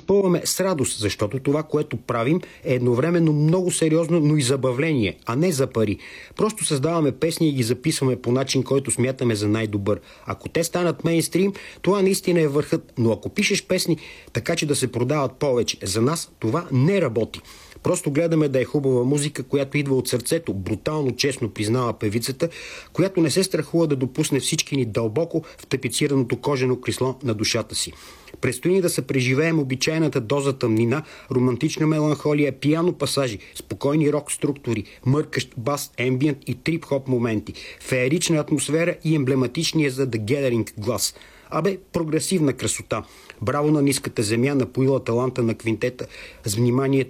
изпълваме с радост, защото това, което правим, е едновременно много сериозно, но и забавление, а не за пари. Просто създаваме песни и ги записваме по начин, който смятаме за най-добър. Ако те станат мейнстрим, това наистина е върхът, но ако пишеш песни така, че да се продават повече, за нас това не работи. Просто гледаме да е хубава музика, която идва от сърцето, брутално честно признава певицата, която не се страхува да допусне всички ни дълбоко в тапицираното кожено кресло на душата си. Предстои ни да се преживеем обичайната доза тъмнина, романтична меланхолия, пиано пасажи, спокойни рок структури, мъркащ бас, ембиент и трип-хоп моменти, феерична атмосфера и емблематичния за The Gathering глас. Прогресивна красота. Браво на ниската земя, напоила таланта на квинтета с вниманието